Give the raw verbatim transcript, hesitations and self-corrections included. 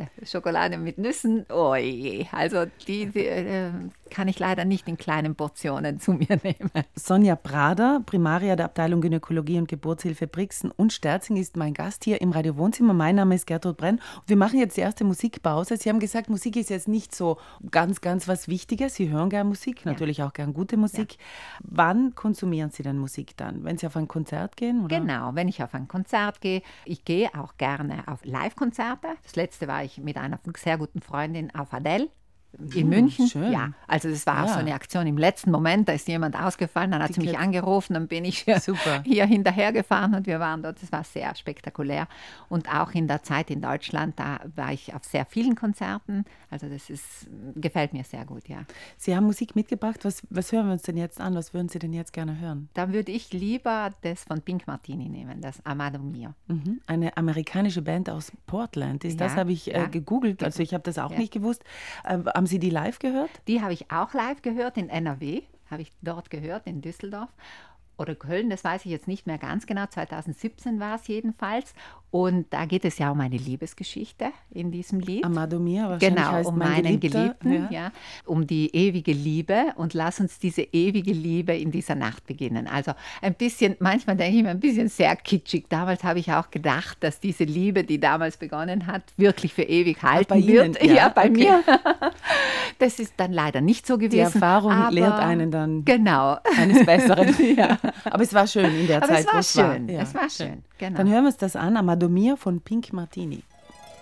Schokolade. Schokolade mit Nüssen, oh je. Also die, die äh, kann ich leider nicht in kleinen Portionen zu mir nehmen. Sonja Prader, Primaria der Abteilung Gynäkologie und Geburtshilfe Brixen und Sterzing, ist mein Gast hier im Radio Wohnzimmer. Mein Name ist Gertrud Brenn und wir machen jetzt die erste Musikpause. Sie haben gesagt, Musik ist jetzt nicht so ganz, ganz was Wichtiges. Sie hören gern Musik, Ja. natürlich auch gern gute Musik. Ja. Wann konsumieren Sie denn Musik dann? Wenn Sie auf ein Konzert gehen? Oder? Genau, wenn ich auf ein Konzert gehe. Ich gehe auch gerne auf Live-Konzerte. Das letzte war ich mit einer sehr guten Freundin auf Adele. In Hm, München, schön. ja. Also das war Ja. so eine Aktion im letzten Moment, da ist jemand ausgefallen, dann hat sie mich Ticket. angerufen, dann bin ich Super. hier hinterhergefahren und wir waren dort, das war sehr spektakulär. Und auch in der Zeit in Deutschland, da war ich auf sehr vielen Konzerten, also das ist, gefällt mir sehr gut, ja. Sie haben Musik mitgebracht, was, was hören wir uns denn jetzt an? Was würden Sie denn jetzt gerne hören? Da würde ich lieber das von Pink Martini nehmen, das Amado Mio. Mhm. Eine amerikanische Band aus Portland, ist Ja, das, habe ich ja. äh, gegoogelt, also ich habe das auch Ja. nicht gewusst. Äh, haben Sie die live gehört? Die habe ich auch live gehört in N R W, habe ich dort gehört, in Düsseldorf. Oder Köln, das weiß ich jetzt nicht mehr ganz genau, zweitausendsiebzehn war es jedenfalls. Und da geht es ja um eine Liebesgeschichte in diesem Lied. Amado Mia, wahrscheinlich Genau, heißt um mein meinen Geliebter. Geliebten, Ja. ja, um die ewige Liebe und lass uns diese ewige Liebe in dieser Nacht beginnen. Also ein bisschen, manchmal denke ich mir ein bisschen sehr kitschig. Damals habe ich auch gedacht, dass diese Liebe, die damals begonnen hat, wirklich für ewig halten bei wird. Ihnen, ja, ja, bei okay. mir. Das ist dann leider nicht so gewesen. Die Erfahrung aber lehrt einen dann genau. eines Besseren. Ja. Aber es war schön in der Aber Zeit, es war wo es schön, war. Ja, es war schön, genau. Dann hören wir uns das an, Amado Mia von Pink Martini.